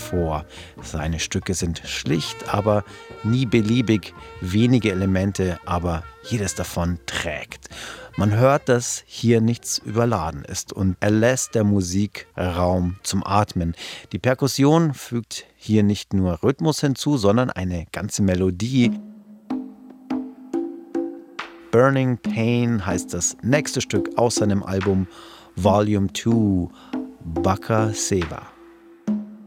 vor. Seine Stücke sind schlicht, aber nie beliebig, wenige Elemente, aber jedes davon trägt. Man hört, dass hier nichts überladen ist und er lässt der Musik Raum zum Atmen. Die Perkussion fügt hier nicht nur Rhythmus hinzu, sondern eine ganze Melodie. Burning Pain heißt das nächste Stück aus seinem Album Volume 2, Baka Seba.